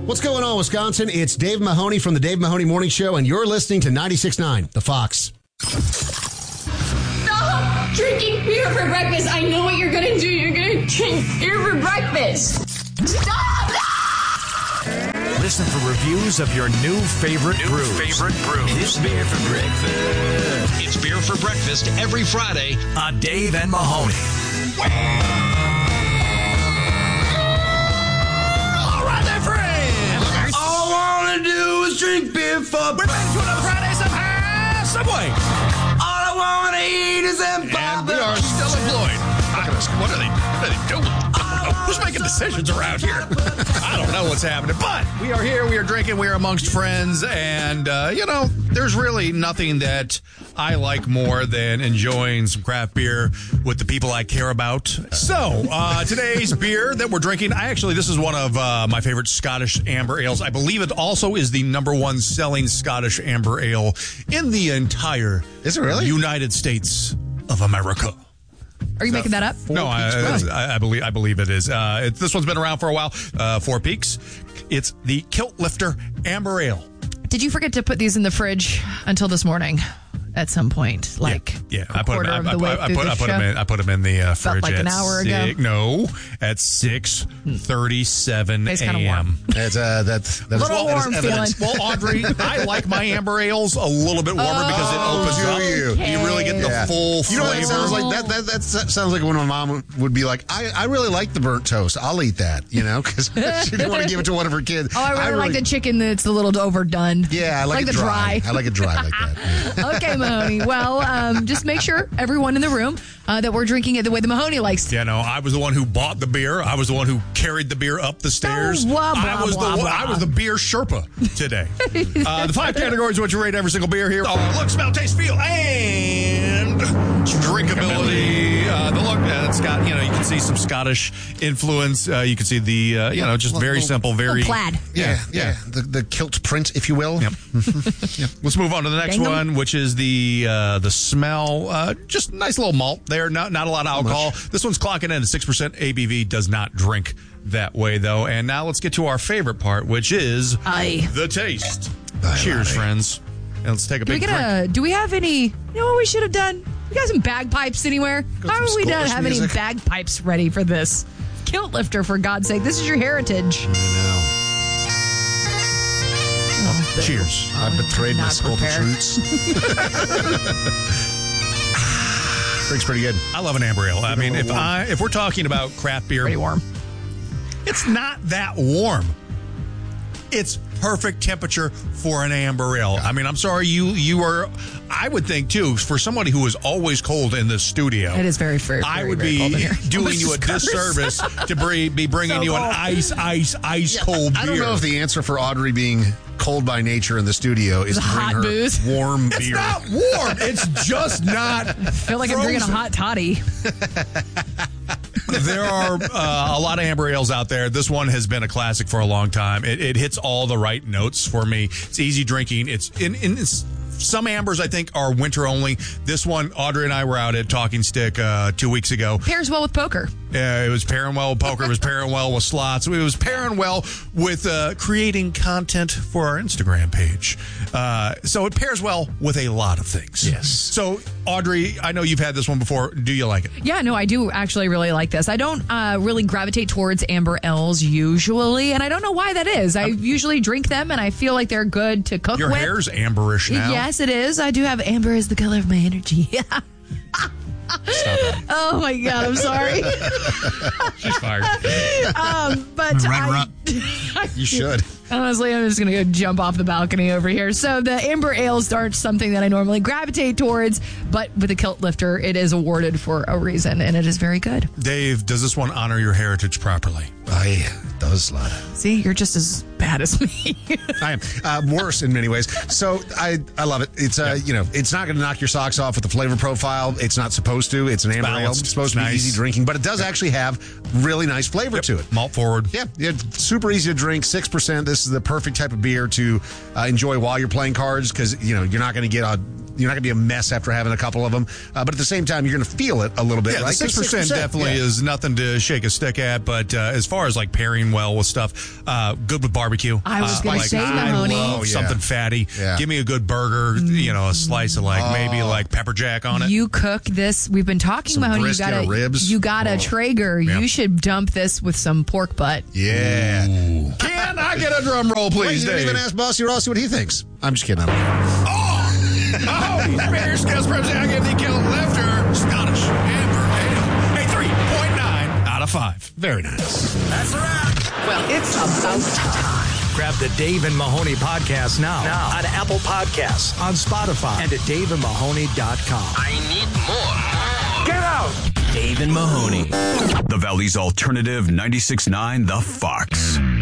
What's going on, Wisconsin? It's Dave Mahoney from the Dave Mahoney Morning Show, and you're listening to 96.9, The Fox. Stop drinking beer for breakfast. I know what you're going to do. You're going to drink beer for breakfast. Stop! Listen for reviews of your new favorite brews. It's beer for breakfast. It's beer for breakfast every Friday on Dave and Mahoney. All right, there, friends. All I want to do is drink beer for breakfast. We're back to another Friday somehow. Subway. All I want to eat is empire. And we are still employed. Look at us. What are they doing? Who's making decisions around here? I don't know what's happening, but we are here, we are drinking, we are amongst friends, and, there's really nothing that I like more than enjoying some craft beer with the people I care about. So, today's beer that we're drinking, this is one of my favorite Scottish amber ales. I believe it also is the number one selling Scottish amber ale in the entire United States of America. Are you making that up? No, I believe it is. This one's been around for a while. Four Peaks. It's the Kilt Lifter Amber Ale. Did you forget to put these in the fridge until this morning? At some point, I put them in the fridge. Like an hour ago. No, at 6:37 a.m. That's a little warm feeling. Well, Audrey, I like my amber ales a little bit warmer because it opens up. Okay. You really get the full flavor. You know what it sounds like? That sounds like when my mom would be like, I really like the burnt toast. I'll eat that, because she didn't want to give it to one of her kids. Oh, I really like the chicken that's a little overdone. Yeah, I like it dry. I like it dry like that. Yeah. Okay, Mahoney. Well, just make sure everyone in the room that we're drinking it the way the Mahoney likes. Yeah, no, I was the one who bought the beer. I was the one who carried the beer up the stairs. I was the beer Sherpa today. The 5 categories what you rate every single beer here. Look, smell, taste, feel, and drinkability. The look, it's got, you can see some Scottish influence. You can see the, just very simple, very plaid. Yeah. The kilt print, if you will. Yep. Yep. Let's move on to the next one, which is the smell. Just nice little malt there. Not a lot of alcohol. This one's clocking in at 6% ABV. Does not drink that way, though. And now let's get to our favorite part, which is the taste. Cheers, friends. And let's take a big drink. Do we have any, you know what we should have done? We got some bagpipes anywhere? How are we not have any bagpipes ready for this? Kilt Lifter, for God's sake. This is your heritage. I know. Cheers. I betrayed my Scottish roots. Drink's pretty good. I love an amber ale. I mean, if we're talking about craft beer, pretty warm. It's not that warm. It's perfect temperature for an amber ale. I mean, I'm sorry, you are. I would think too, for somebody who is always cold in the studio, it is very I would be doing you a disservice to be bringing you an ice cold beer. I don't know if the answer for Audrey being cold by nature in the studio is to bring her booze. Warm beer. It's not warm. It's just not. I feel like frozen. I'm drinking a hot toddy. There are a lot of amber ales out there. This one has been a classic for a long time. It hits all the right notes for me. It's easy drinking. It's some ambers, I think, are winter only. This one, Audrey and I were out at Talking Stick 2 weeks ago. Pairs well with poker. It was pairing well with poker. It was pairing well with slots. It was pairing well with creating content for our Instagram page. So it pairs well with a lot of things. Yes. So, Audrey, I know you've had this one before. Do you like it? Yeah, no, I do actually really like this. I don't really gravitate towards amber ales usually, and I don't know why that is. I usually drink them, and I feel like they're good to cook with. Your hair's amberish now. Yes, it is. I do have amber as the color of my energy. Stop it. Oh, my God. I'm sorry. She's fired. You should. Honestly, I'm just going to go jump off the balcony over here. So the amber ales aren't something that I normally gravitate towards, but with the Kilt Lifter, it is awarded for a reason, and it is very good. Dave, does this one honor your heritage properly? It does, Lana. See, you're just as bad as me. I am. Worse in many ways. So I love it. It's it's not going to knock your socks off with the flavor profile. It's not supposed to. It's an amber ale. It's supposed to be easy drinking, but it does actually have really nice flavor to it. Malt forward. Yeah, it's super easy to drink. 6%. This is the perfect type of beer to enjoy while you're playing cards because you're not going to get a You're not going to be a mess after having a couple of them. But at the same time, you're going to feel it a little bit. Yeah, right? the 6% definitely is nothing to shake a stick at. But as far as like pairing well with stuff, good with barbecue. I was going to say, Mahoney. I love something fatty. Yeah. Give me a good burger, a slice of maybe like pepper jack on it. You cook this. We've been talking, Mahoney. You got a Traeger. Yeah. You should dump this with some pork butt. Yeah. Can I get a drum roll, please, You didn't Dave? even ask Bossy Rossi what he thinks. I'm just kidding. Mahoney's Beer Skills Jacket, the Kilt Lifter, Scottish Amber Ale. A 3.9 out of 5. Very nice. That's a wrap. Well, it's about time. Grab the Dave and Mahoney podcast now on Apple Podcasts, on Spotify, and at daveandmahoney.com. I need more. Get out! Dave and Mahoney. The Valley's alternative 96.9 The Fox.